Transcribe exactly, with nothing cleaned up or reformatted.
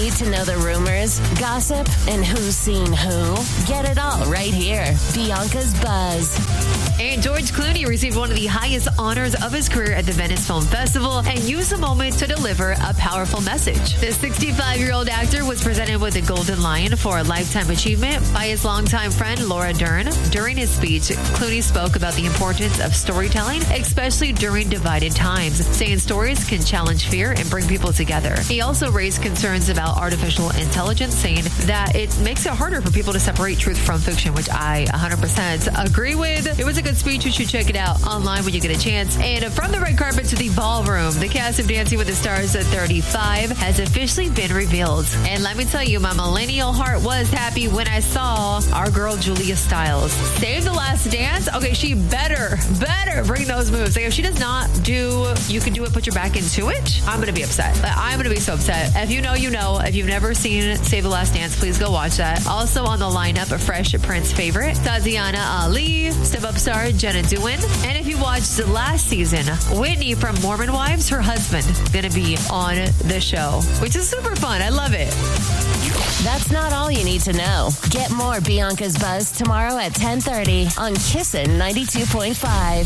Need to know the rumors, gossip, and who's seen who? Get it all right here. Bianca's Buzz. And George Clooney received one of the highest honors of his career at the Venice Film Festival and used the moment to deliver a powerful message. The sixty-five-year-old actor was presented with a Golden Lion for a lifetime achievement by his longtime friend Laura Dern. During his speech, Clooney spoke about the importance of storytelling, especially during divided times, saying stories can challenge fear and bring people together. He also raised concerns about artificial intelligence, saying that it makes it harder for people to separate truth from fiction, which I one hundred percent agree with. It was a good speech. You should check it out online when you get a chance. And from the red carpet to the ballroom, the cast of Dancing with the Stars at thirty-five has officially been revealed. And let me tell you, my millennial heart was happy when I saw our girl Julia Stiles save the last dance. Okay, she better, better bring those moves. Like if she does not do, you can do it, put your back into it, I'm going to be upset. I'm going to be so upset. If you know, you know. If you've never seen Save the Last Dance, please go watch that. Also on the lineup, a Fresh Prince favorite, Tatiana Ali, Step Up star Jenna Dewan. And if you watched the last season, Whitney from Mormon Wives, her husband, going to be on the show, which is super fun. I love it. That's not all you need to know. Get more Bianca's Buzz tomorrow at ten thirty on Kissin' ninety-two point five.